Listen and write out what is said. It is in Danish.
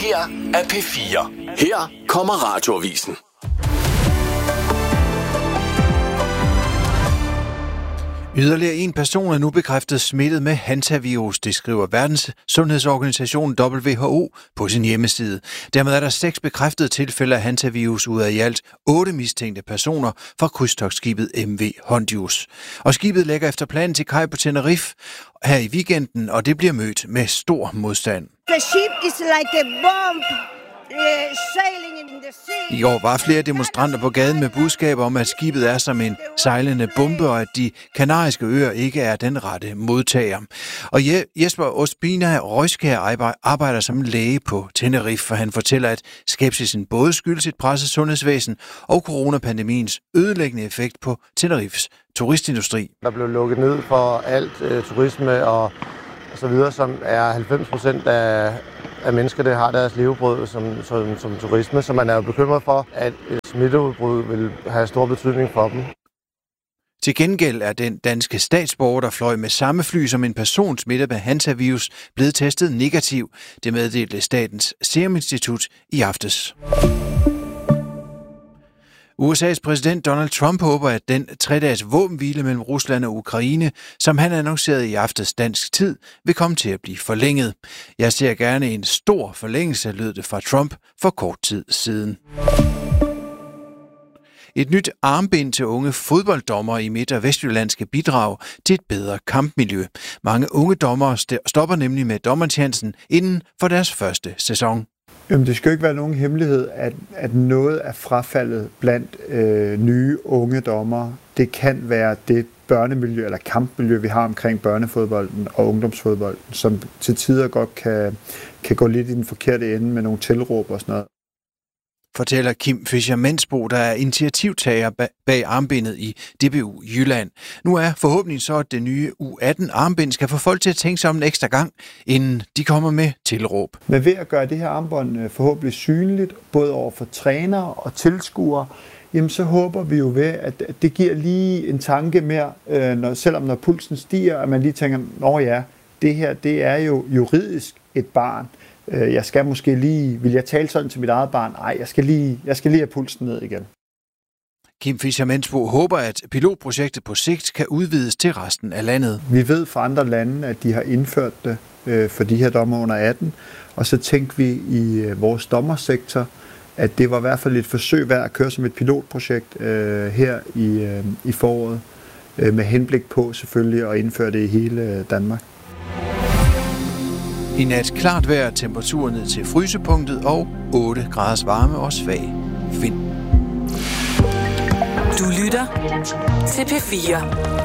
her er P4. Her kommer Radioavisen. Yderligere en person er nu bekræftet smittet med hantavirus, det skriver Verdens Sundhedsorganisation WHO på sin hjemmeside. Dermed er der 6 bekræftede tilfælde af hantavirus ud af i alt 8 mistænkte personer fra krydstogtskibet MV Hondius. Og skibet lægger efter planen til kaj på Tenerife her i weekenden, og det bliver mødt med stor modstand. The ship is like a bomb. Sailing in the sea. I går var flere demonstranter på gaden med budskaber om, at skibet er som en sejlende bombe, og at de kanariske øer ikke er den rette modtager. Og Jesper Ospina Røjskær arbejder som læge på Tenerife, for han fortæller, at skepsisen både skyldes et presset sundhedsvæsen og coronapandemiens ødelæggende effekt på Tenerifes turistindustri. Der blev lukket ned for alt turisme og så videre, som er 90% af mennesker, der har deres levebrød som turisme, så man er jo bekymret for, at et smitteudbrud vil have stor betydning for dem. Til gengæld er den danske statsborger, der fløj med samme fly som en person smittet med hantavirus, blevet testet negativ. Det meddelte Statens Serum Institut i aftes. USA's præsident Donald Trump håber, at den 3-dages våbenhvile mellem Rusland og Ukraine, som han annoncerede i aftes dansk tid, vil komme til at blive forlænget. Jeg ser gerne en stor forlængelse, lød det fra Trump for kort tid siden. Et nyt armbind til unge fodbolddommere i Midt- og Vestjylland skal bidrage til et bedre kampmiljø. Mange unge dommere stopper nemlig med dommertjenesten inden for deres første sæson. Jamen, det skal jo ikke være nogen hemmelighed, at noget af frafaldet blandt nye unge dommere, det kan være det børnemiljø eller kampmiljø, vi har omkring børnefodbolden og ungdomsfodbolden, som til tider godt kan gå lidt i den forkerte ende med nogle tilråb og sådan noget. Fortæller Kim Fischer-Mensbo, der er initiativtager bag armbindet i DBU Jylland. Nu er forhåbentlig så, at det nye U18-armbind skal få folk til at tænke sig om en ekstra gang, inden de kommer med tilråb. Men ved at gøre det her armbånd forhåbentlig synligt, både over for trænere og tilskuere, jamen så håber vi jo ved, at det giver lige en tanke mere, selvom når pulsen stiger, at man lige tænker, nå ja, det her det er jo juridisk et barn. Jeg skal måske lige, vil jeg tale sådan til mit eget barn? Nej, jeg skal lige have pulsen ned igen. Kim Fischer-Mensbo håber, at pilotprojektet på sigt kan udvides til resten af landet. Vi ved fra andre lande, at de har indført det for de her dommer under 18, og så tænkte vi i vores dommersektor, at det var i hvert fald et forsøg værd at køre som et pilotprojekt her i foråret, med henblik på selvfølgelig at indføre det i hele Danmark. I nat klart vejr, temperatur ned til frysepunktet og 8 graders varme og svag vind. Du lytter til P4.